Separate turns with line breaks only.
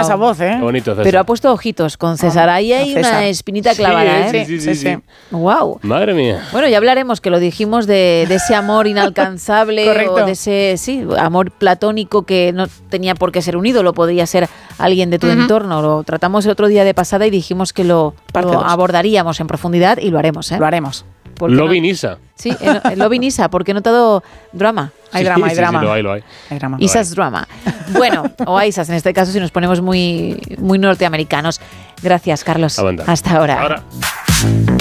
esa voz, ¿eh?
Qué bonito, César.
Pero ha puesto ojitos con César. Ahí hay una espinita clavada, ¿eh?
Sí.
Wow.
Madre mía.
Bueno, ya hablaremos, que lo dijimos, de ese amor inalcanzable o de ese amor platónico que no tenía por qué ser un ídolo, podría ser alguien de tu entorno. Lo tratamos el otro día de pasada y dijimos que lo abordaríamos en profundidad y lo haremos, ¿eh?
Lo haremos.
Lovi Nisa.
Sí, Lovi Nisa, porque he notado drama.
Hay drama.
Sí, lo hay.
Hay drama.
Isas drama. Bueno, o Isas en este caso si nos ponemos muy, muy norteamericanos. Gracias, Carlos.
Aguanta.
Hasta ahora.